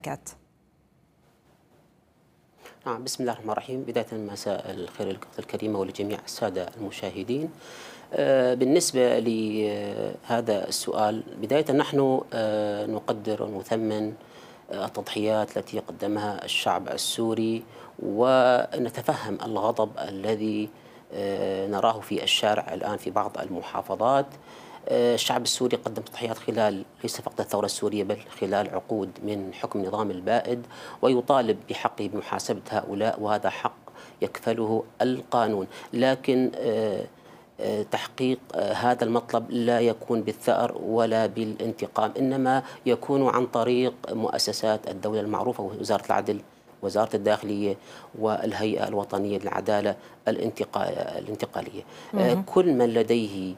كات. نعم، بسم الله الرحمن الرحيم. بداية مساء الخير لكم الكريمة ولجميع السادة المشاهدين. بالنسبة لهذا السؤال، بداية نحن نقدر ونثمن التضحيات التي قدمها الشعب السوري، ونتفهم الغضب الذي نراه في الشارع الآن في بعض المحافظات. الشعب السوري قدم تضحيات خلال ليس فقط الثورة السورية بل خلال عقود من حكم النظام البائد، ويطالب بحقه بمحاسبة هؤلاء، وهذا حق يكفله القانون. لكن تحقيق هذا المطلب لا يكون بالثأر ولا بالانتقام، إنما يكون عن طريق مؤسسات الدولة المعروفة، ووزارة العدل، وزارة الداخلية، والهيئة الوطنية للعدالة الانتقالية. كل من لديه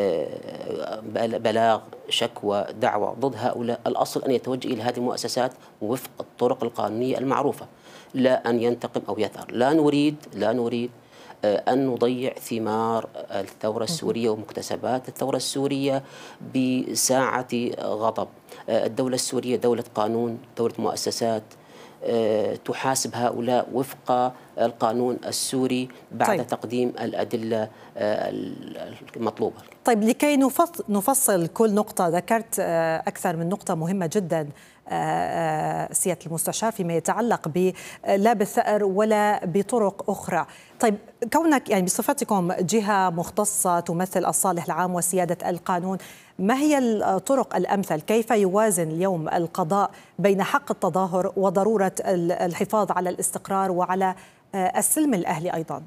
بلاغ، شكوى، دعوة ضد هؤلاء، الأصل أن يتوجه إلى هذه المؤسسات وفق الطرق القانونية المعروفة، لا أن ينتقم أو يثأر. لا نريد أن نضيع ثمار الثورة السورية ومكتسبات الثورة السورية بساعة غضب. الدولة السورية دولة قانون، دولة مؤسسات تحاسب هؤلاء وفق القانون السوري بعد تقديم الأدلة المطلوبة. طيب، لكي نفصل كل نقطة، ذكرت أكثر من نقطة مهمة جدا سيادة المستشار فيما يتعلق لا بالثأر ولا بطرق أخرى. طيب، كونك يعني بصفتكم جهة مختصة تمثل الصالح العام وسيادة القانون، ما هي الطرق الأمثل؟ كيف يوازن اليوم القضاء بين حق التظاهر وضرورة الحفاظ على الاستقرار وعلى السلم الأهلي أيضا؟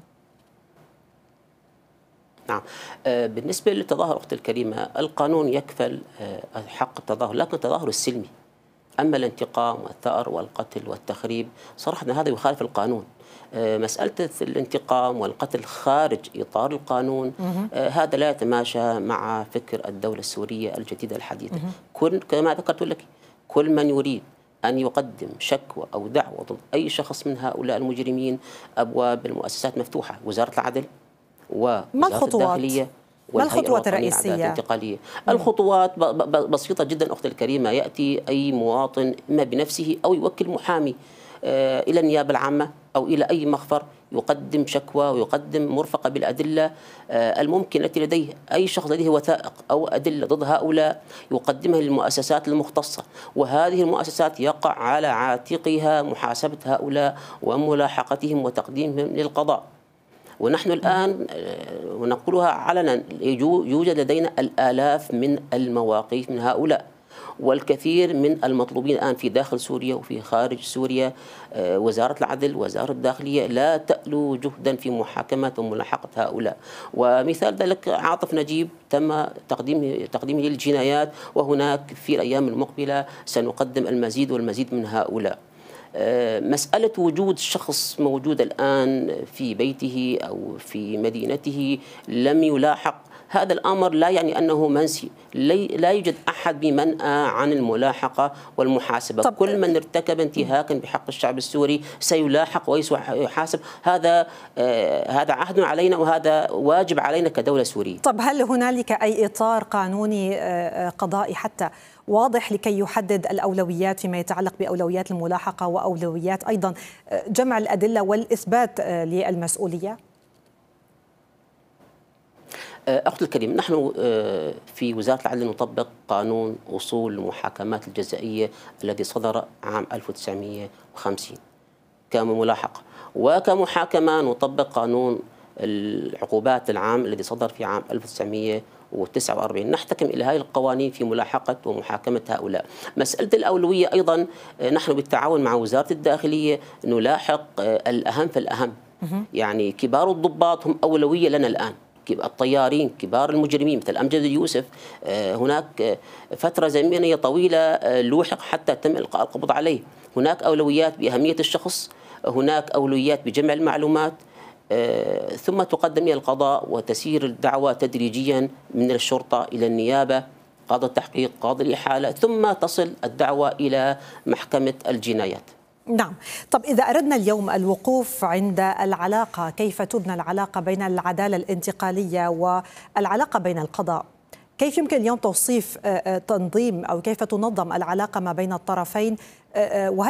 نعم، بالنسبة للتظاهر أختي الكريمة، القانون يكفل حق التظاهر، لكن التظاهر السلمي. أما الانتقام والثأر والقتل والتخريب صراحة هذا يخالف القانون. مسألة الانتقام والقتل خارج إطار القانون هذا لا يتماشى مع فكر الدولة السورية الجديدة الحديثة. كما ذكرت لك، كل من يريد أن يقدم شكوى أو دعوة ضد أي شخص من هؤلاء المجرمين، أبواب المؤسسات مفتوحة، وزارة العدل ووزارة الداخلية والهيئة الوطنية للعدالة الانتقالية. الخطوات بسيطة جدا أختي الكريمة. يأتي أي مواطن إما بنفسه أو يوكل محامي إلى النيابة العامة أو إلى أي مخفر، يقدم شكوى ويقدم مرفقة بالأدلة الممكن التي لديه. أي شخص لديه وثائق أو أدلة ضد هؤلاء يقدمها للمؤسسات المختصة، وهذه المؤسسات يقع على عاتقها محاسبة هؤلاء وملاحقتهم وتقديمهم للقضاء. ونحن الآن ونقولها علنا، يوجد لدينا الآلاف من المواقف من هؤلاء، والكثير من المطلوبين الآن في داخل سوريا وفي خارج سوريا. وزارة العدل، وزارة الداخلية لا تألو جهدا في محاكمة وملاحقة هؤلاء. ومثال ذلك عاطف نجيب تم تقديمه للجنايات، وهناك في الأيام المقبلة سنقدم المزيد والمزيد من هؤلاء. مسألة وجود شخص موجود الآن في بيته أو في مدينته لم يلاحق، هذا الأمر لا يعني أنه منسي. لا يوجد أحد بمنأى عن الملاحقة والمحاسبة. كل من ارتكب انتهاكا بحق الشعب السوري سيلاحق ويحاسب. هذا عهد علينا، وهذا واجب علينا كدولة سورية. طب، هل هنالك أي إطار قانوني قضائي حتى واضح لكي يحدد الأولويات فيما يتعلق بأولويات الملاحقة وأولويات أيضا جمع الأدلة والإثبات للمسؤولية؟ أختي الكريم، نحن في وزارة العدل نطبق قانون أصول المحاكمات الجزائية الذي صدر عام 1950 كملاحقة، وكمحاكمة نطبق قانون العقوبات العام الذي صدر في عام 1949. نحتكم إلى هذه القوانين في ملاحقة ومحاكمة هؤلاء. مسألة الأولوية أيضا، نحن بالتعاون مع وزارة الداخلية نلاحق الأهم فالأهم. يعني كبار الضباط هم أولوية لنا الآن، الطيارين، كبار المجرمين مثل أمجد اليوسف. هناك فترة زمنية طويلة لوحق حتى تم إلقاء القبض عليه. هناك أولويات بأهمية الشخص، هناك أولويات بجمع المعلومات، ثم تقدم إلى القضاء وتسير الدعوة تدريجيا من الشرطة إلى النيابة، قاضي التحقيق، قاضي الإحالة، ثم تصل الدعوة إلى محكمة الجنايات. نعم. طب، إذا أردنا اليوم الوقوف عند العلاقة، كيف تبنى العلاقة بين العدالة الانتقالية والعلاقة بين القضاء؟ كيف يمكن اليوم توصيف تنظيم أو كيف تنظم العلاقة ما بين الطرفين، وهل